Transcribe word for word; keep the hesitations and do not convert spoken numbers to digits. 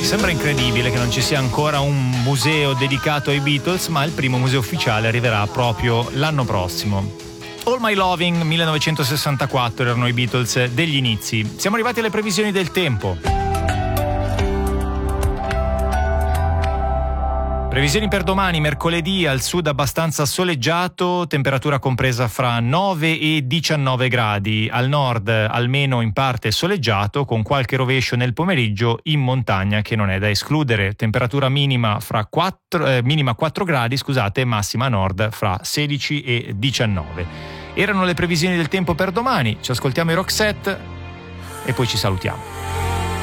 Sembra incredibile che non ci sia ancora un museo dedicato ai Beatles, ma il primo museo ufficiale arriverà proprio l'anno prossimo. All My Loving millenovecentosessantaquattro erano i Beatles degli inizi. Siamo arrivati alle previsioni del tempo. Previsioni per domani, mercoledì, al sud abbastanza soleggiato, temperatura compresa fra nove e diciannove gradi, al nord almeno in parte soleggiato, con qualche rovescio nel pomeriggio in montagna che non è da escludere, temperatura minima fra quattro, eh, minima quattro gradi, scusate, massima a nord fra sedici e diciannove. Erano le previsioni del tempo per domani, ci ascoltiamo i Roxette e poi ci salutiamo.